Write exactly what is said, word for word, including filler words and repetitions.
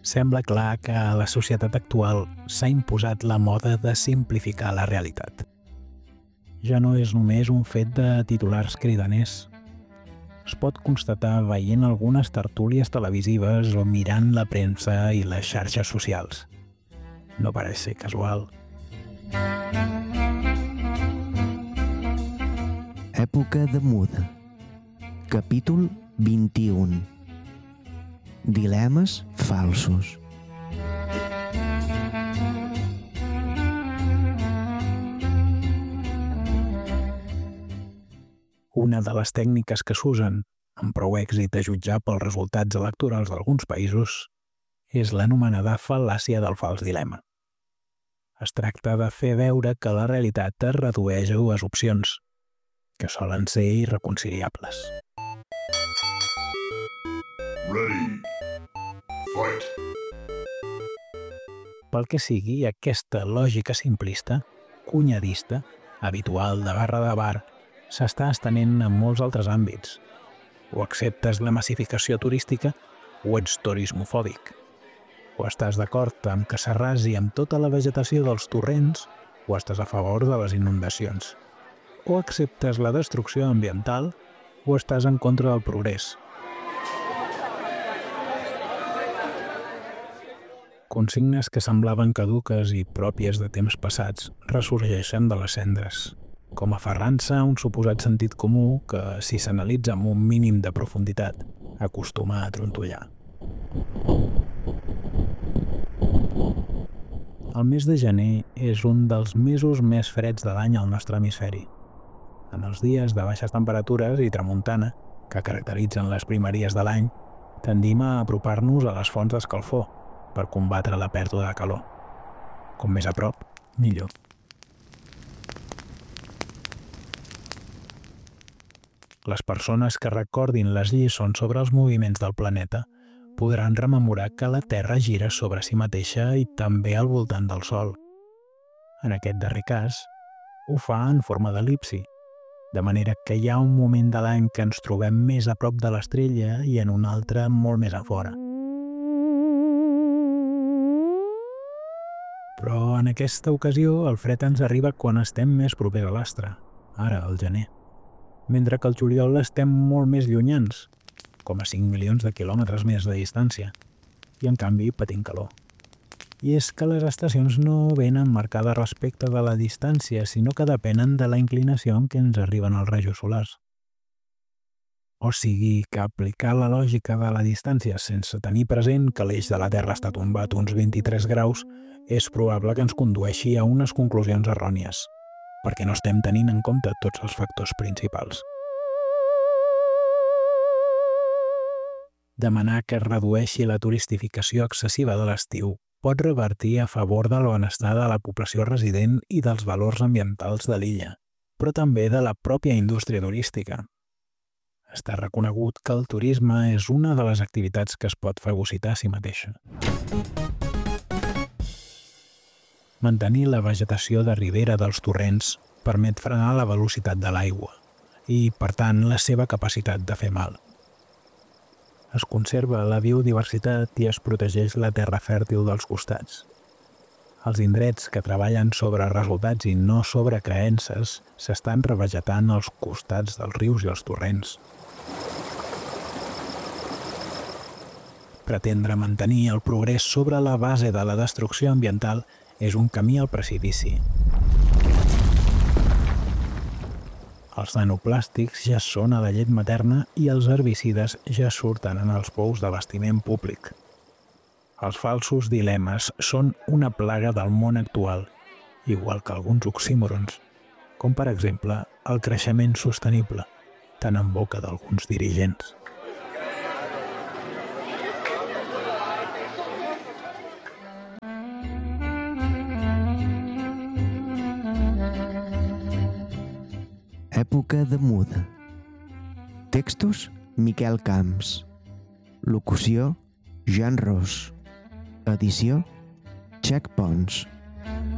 Sembla clar que a la societat actual s'ha imposat la moda de simplificar la realitat. Ja no és només un fet de titulars cridaners. Es pot constatar veient algunes tertúlies televisives o mirant la premsa i les xarxes socials. No pareix ser casual. Època de muda. Capítol vint-i-un. Dilemes falsos. Una de les tècniques que s'usen, amb prou èxit a jutjar pels resultats electorals d'alguns països, és l'anomenada fal·làcia del fals dilema. Es tracta de fer veure que la realitat es redueix a dues opcions, que solen ser irreconciliables. Ready. Fight. Pel que sigui, aquesta lògica simplista, cunyadista, habitual de barra de bar, s'està estenent en molts altres àmbits. O acceptes la massificació turística o ets turismofòbic. O estàs d'acord amb que s'arrasi amb tota la vegetació dels torrents o estàs a favor de les inundacions. O acceptes la destrucció ambiental o estàs en contra del progrés. Consignes que semblaven caduques i pròpies de temps passats ressorgeixen de les cendres, com aferrant-se a un suposat sentit comú que, si s'analitza amb un mínim de profunditat, acostuma a trontollar. El mes de gener és un dels mesos més freds de l'any al nostre hemisferi. En els dies de baixes temperatures i tramuntana, que caracteritzen les primeries de l'any, tendim a apropar-nos a les fonts d'escalfor per combatre la pèrdua de calor. Com més a prop, millor. Les persones que recordin les lliçons sobre els moviments del planeta podran rememorar que la Terra gira sobre si mateixa i també al voltant del Sol. En aquest darrer cas, ho fa en forma d'el·lipsi, de manera que hi ha un moment de l'any que ens trobem més a prop de l'estrella i en un altre molt més a fora. Però en aquesta ocasió el fred ens arriba quan estem més propers a l'astre, ara al gener, mentre que al juliol estem molt més llunyans, com a cinc milions de quilòmetres més de distància, i en canvi patim calor. I és que les estacions no venen marcades respecte de la distància, sinó que depenen de la inclinació en què ens arriben els rajos solars. O sigui que aplicar la lògica de la distància sense tenir present que l'eix de la Terra està tombat uns vint-i-tres graus és probable que ens condueixi a unes conclusions errònies, perquè no estem tenint en compte tots els factors principals. Demanar que es redueixi la turistificació excessiva de l'estiu pot revertir a favor del benestar de la població resident i dels valors ambientals de l'illa, però també de la pròpia indústria turística. Està reconegut que el turisme és una de les activitats que es pot fagocitar a si mateixa. Mantenir la vegetació de ribera dels torrents permet frenar la velocitat de l'aigua i, per tant, la seva capacitat de fer mal. Es conserva la biodiversitat i es protegeix la terra fèrtil dels costats. Els indrets que treballen sobre resultats i no sobre creences s'estan revegetant als costats dels rius i els torrents. Pretendre mantenir el progrés sobre la base de la destrucció ambiental és un camí al precipici. Els nanoplàstics ja són a la llet materna i els herbicides ja surten en els pous d'abastiment públic. Els falsos dilemes són una plaga del món actual, igual que alguns oxímorons, com per exemple el creixement sostenible, tan en boca d'alguns dirigents. Època de muda. Textos: Miquel Camps. Locució: Jan Ros. Edició: Check Pons.